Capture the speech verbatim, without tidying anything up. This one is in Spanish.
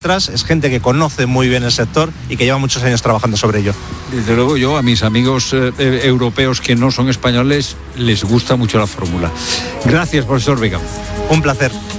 Es gente que conoce muy bien el sector y que lleva muchos años trabajando sobre ello. Desde luego yo a mis amigos eh, europeos que no son españoles les gusta mucho la fórmula. Gracias, profesor Vega. Un placer.